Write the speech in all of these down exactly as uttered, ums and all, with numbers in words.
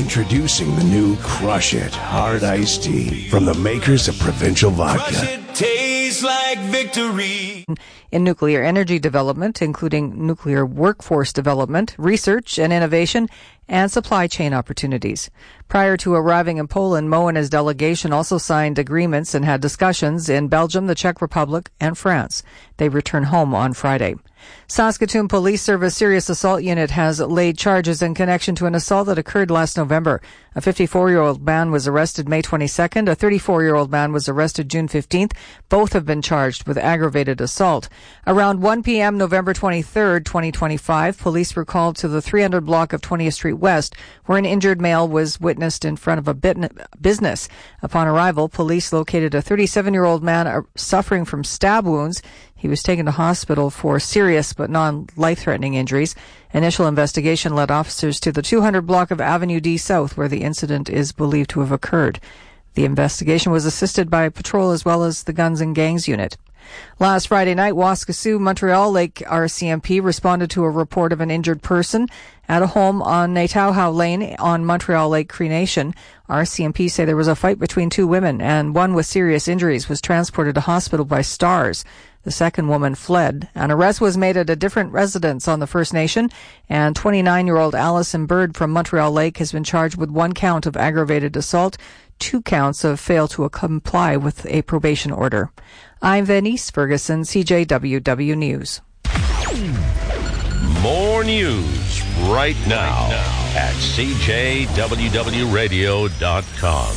Introducing the new Crush It Hard Iced Tea from the makers of Provincial Vodka. Crush it, tastes like victory. In nuclear energy development, including nuclear workforce development, research and innovation, and supply chain opportunities. Prior to arriving in Poland, Mo and his delegation also signed agreements and had discussions in Belgium, the Czech Republic, and France. They return home on Friday. Saskatoon Police Service Serious Assault Unit has laid charges in connection to an assault that occurred last November. A fifty-four-year-old man was arrested May twenty-second. A thirty-four-year-old man was arrested June fifteenth. Both have been charged with aggravated assault. Around one p.m. November twenty-third, twenty twenty-five, police were called to the three hundred block of twentieth Street West, where an injured male was witnessed in front of a business. Upon arrival, police located a thirty-seven-year-old man suffering from stab wounds. He was taken to hospital for serious but non-life-threatening injuries. Initial investigation led officers to the two hundred block of Avenue D South, where the incident is believed to have occurred. The investigation was assisted by patrol as well as the Guns and Gangs unit. Last Friday night, Waskesiu Montreal Lake R C M P responded to a report of an injured person at a home on Natauhau Lane on Montreal Lake Cree Nation. R C M P say there was a fight between two women, and one with serious injuries was transported to hospital by STARS. The second woman fled. An arrest was made at a different residence on the First Nation, and twenty-nine-year-old Allison Bird from Montreal Lake has been charged with one count of aggravated assault, two counts of fail to comply with a probation order. I'm Venice Ferguson, C J W W News. More news right now at C J W W radio dot com.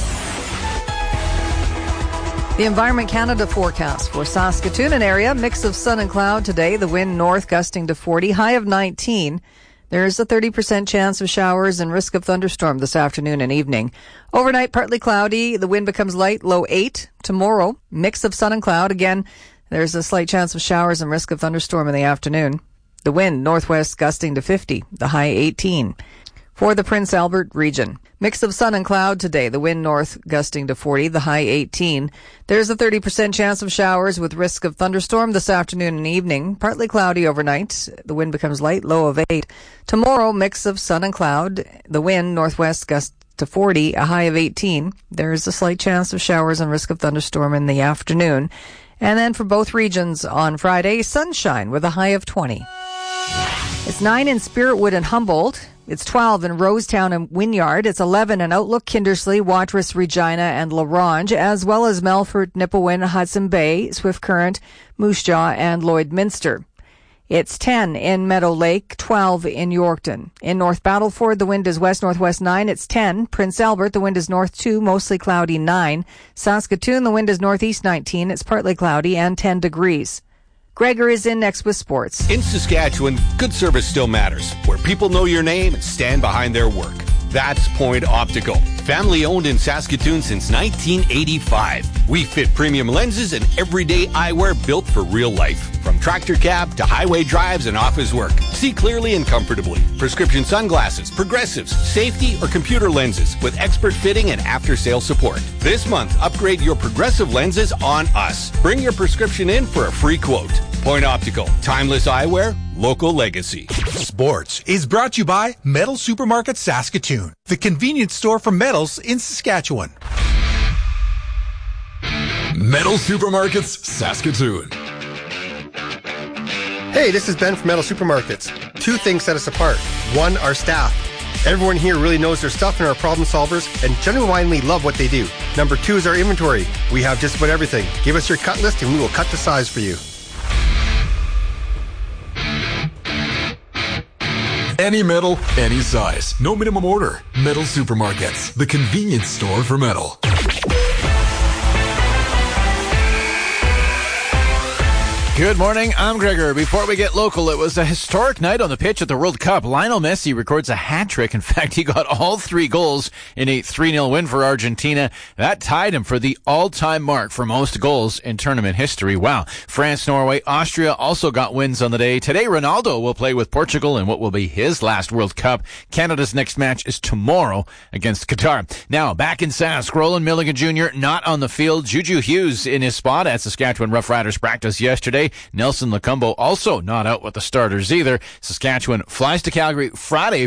The Environment Canada forecast for Saskatoon and area, mix of sun and cloud today. The wind north gusting to forty, high of nineteen. There's a thirty percent chance of showers and risk of thunderstorm this afternoon and evening. Overnight, partly cloudy. The wind becomes light, low eight. Tomorrow, mix of sun and cloud. Again, there's a slight chance of showers and risk of thunderstorm in the afternoon. The wind northwest gusting to fifty, the high eighteen. For the Prince Albert region, mix of sun and cloud today. The wind north gusting to forty, the high eighteen. There's a thirty percent chance of showers with risk of thunderstorm this afternoon and evening. Partly cloudy overnight. The wind becomes light, low of eight. Tomorrow, mix of sun and cloud. The wind northwest gust to forty, a high of eighteen. There is a slight chance of showers and risk of thunderstorm in the afternoon. And then for both regions on Friday, sunshine with a high of twenty. It's nine in Spiritwood and Humboldt. It's twelve in Rosetown and Wynyard. It's eleven in Outlook, Kindersley, Watrous, Regina, and La Ronge, as well as Melfort, Nipawin, Hudson Bay, Swift Current, Moose Jaw, and Lloydminster. It's ten in Meadow Lake, twelve in Yorkton. In North Battleford, the wind is west-northwest nine. It's ten. Prince Albert, the wind is north two, mostly cloudy nine. Saskatoon, the wind is northeast nineteen. It's partly cloudy and ten degrees. Gregor is in next with sports. In Saskatchewan, good service still matters, where people know your name and stand behind their work. That's Point Optical. Family owned in Saskatoon since nineteen eighty-five. We fit premium lenses and everyday eyewear built for real life. From tractor cab to highway drives and office work. See clearly and comfortably. Prescription sunglasses, progressives, safety, or computer lenses with expert fitting and after-sale support. This month, upgrade your progressive lenses on us. Bring your prescription in for a free quote. Point Optical. Timeless eyewear, local legacy. Sports is brought to you by Metal Supermarket Saskatoon, the convenience store for metals in Saskatchewan. Metal Supermarkets Saskatoon. Hey, this is Ben from Metal Supermarkets. Two things set us apart. One, our staff. Everyone here really knows their stuff and are problem solvers and genuinely love what they do. Number two is our inventory. We have just about everything. Give us your cut list and we will cut the size for you. Any metal, any size. No minimum order. Metal Supermarkets, the convenience store for metal. Good morning, I'm Gregor. Before we get local, it was a historic night on the pitch at the World Cup. Lionel Messi records a hat trick. In fact, he got all three goals in a three nil win for Argentina. That tied him for the all-time mark for most goals in tournament history. Wow. France, Norway, Austria also got wins on the day. Today, Ronaldo will play with Portugal in what will be his last World Cup. Canada's next match is tomorrow against Qatar. Now, back in Sask, Roland Milligan Junior not on the field. Juju Hughes in his spot at Saskatchewan Roughriders practice yesterday. Nelson Lacombo also not out with the starters either. Saskatchewan flies to Calgary Friday